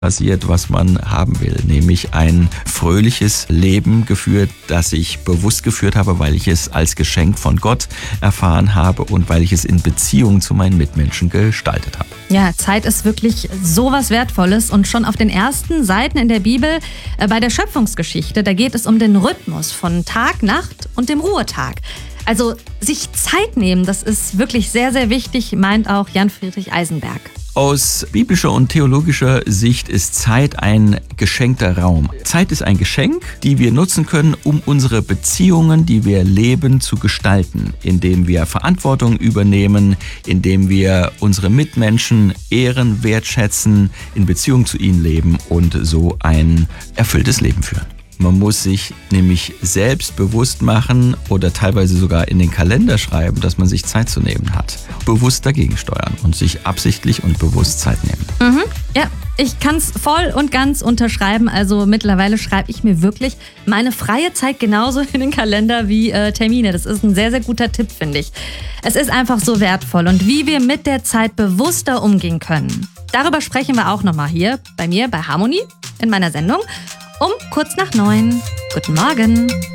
passiert, was man haben will, nämlich ein fröhliches Leben geführt, das ich bewusst geführt habe, weil ich es als Geschenk von Gott erfahren habe und weil ich es in Beziehung zu meinen Mitmenschen gestaltet habe. Ja, Zeit ist wirklich sowas Wertvolles und schon auf den ersten Seiten in der Bibel bei der Schöpfungsgeschichte, da geht es um den Rhythmus von Tag, Nacht und dem Ruhetag. Also sich Zeit nehmen, das ist wirklich sehr, sehr wichtig, meint auch Jan Friedrich Eisenberg. Aus biblischer und theologischer Sicht ist Zeit ein geschenkter Raum. Zeit ist ein Geschenk, die wir nutzen können, um unsere Beziehungen, die wir leben, zu gestalten, indem wir Verantwortung übernehmen, indem wir unsere Mitmenschen ehren, wertschätzen, in Beziehung zu ihnen leben und so ein erfülltes Leben führen. Man muss sich nämlich selbst bewusst machen oder teilweise sogar in den Kalender schreiben, dass man sich Zeit zu nehmen hat. Bewusst dagegen steuern und sich absichtlich und bewusst Zeit nehmen. Ja, ich kann es voll und ganz unterschreiben. Also mittlerweile schreibe ich mir wirklich meine freie Zeit genauso in den Kalender wie Termine. Das ist ein sehr, sehr guter Tipp, finde ich. Es ist einfach so wertvoll und wie wir mit der Zeit bewusster umgehen können. Darüber sprechen wir auch nochmal hier bei mir bei Harmonie in meiner Sendung um kurz nach 9. Guten Morgen.